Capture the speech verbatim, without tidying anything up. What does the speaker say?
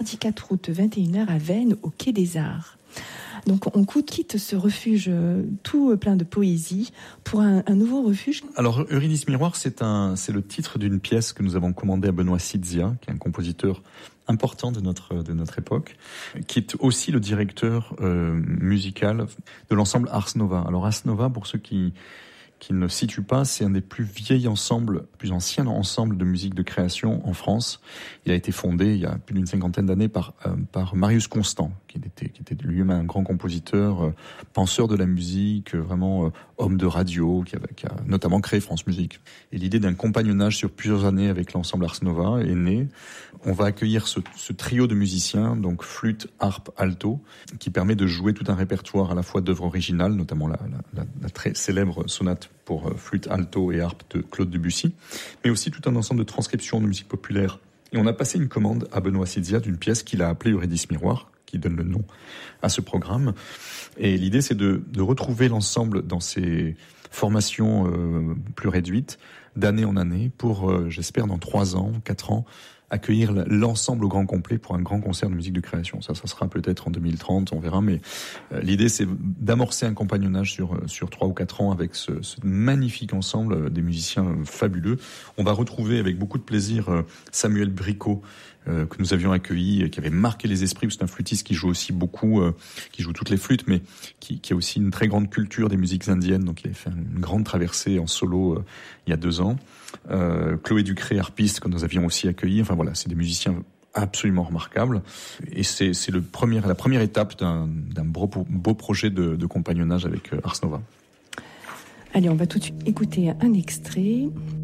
vingt-quatre route vingt et une heures à Veynes, au Quai des Arts. Donc on quitte ce refuge tout plein de poésie pour un, un nouveau refuge. Alors Eurydice Miroir, c'est, un, c'est le titre d'une pièce que nous avons commandée à Benoît Sidzia, qui est un compositeur important de notre, de notre époque, qui est aussi le directeur euh, musical de l'ensemble Ars Nova. Alors Ars Nova, pour ceux qui... qui ne le situe pas, c'est un des plus vieils ensembles, plus anciens ensembles de musique de création en France. Il a été fondé il y a plus d'une cinquantaine d'années par euh, par Marius Constant, qui était qui était lui-même un grand compositeur, euh, penseur de la musique, euh, vraiment euh, homme de radio, qui a, qui a notamment créé France Musique. Et l'idée d'un compagnonnage sur plusieurs années avec l'ensemble Ars Nova est née. On va accueillir ce, ce trio de musiciens, donc flûte, harpe, alto, qui permet de jouer tout un répertoire à la fois d'œuvres originales, notamment la, la, la, la très célèbre sonate pour flûte, alto et harpe de Claude Debussy, mais aussi tout un ensemble de transcriptions de musique populaire. Et on a passé une commande à Benoît Sidzia d'une pièce qu'il a appelée Eurydice Miroir, qui donne le nom à ce programme. Et l'idée, c'est de, de retrouver l'ensemble dans ces formations euh, plus réduites, d'année en année, pour, euh, j'espère, dans trois ans, quatre ans, accueillir l'ensemble au grand complet pour un grand concert de musique de création. Ça, ça sera peut-être en deux mille trente, on verra, mais euh, l'idée, c'est d'amorcer un compagnonnage sur sur trois ou quatre ans avec ce, ce magnifique ensemble des musiciens fabuleux. On va retrouver avec beaucoup de plaisir euh, Samuel Bricot, euh, que nous avions accueilli, qui avait marqué les esprits. C'est un flûtiste qui joue aussi beaucoup, euh, qui joue toutes les flûtes, mais qui, qui a aussi une très grande culture des musiques indiennes. Donc, il a fait une grande traversée en solo euh, il y a deux ans. Euh, Chloé Ducré, harpiste, que nous avions aussi accueilli. Enfin voilà, c'est des musiciens absolument remarquables. Et c'est, c'est le premier, la première étape d'un, d'un beau, beau projet de, de compagnonnage avec Ars Nova. Allez, on va tout de suite écouter un extrait.